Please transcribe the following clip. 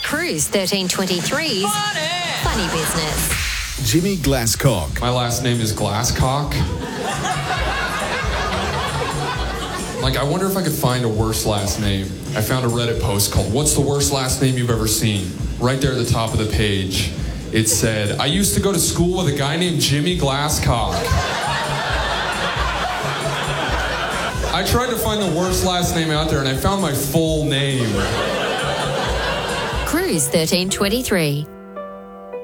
Cruise 1323's Funny Business. Jimmy Glasscock. My last name is Glasscock. I wonder if I could find a worse last name. I found a Reddit post called, "What's the worst last name you've ever seen?" Right there at the top of the page, it said, "I used to go to school with a guy named Jimmy Glasscock." I tried to find the worst last name out there, and I found my full name. Cruise 1323.